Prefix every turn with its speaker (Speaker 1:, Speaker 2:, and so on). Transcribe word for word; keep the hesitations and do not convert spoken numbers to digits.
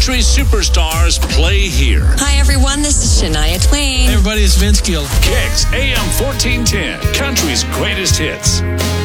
Speaker 1: Country superstars play here.
Speaker 2: Hi, everyone. This is Shania Twain.
Speaker 3: Hey, everybody. It's Vince Gill.
Speaker 1: Kicks A M fourteen ten. Country's greatest hits.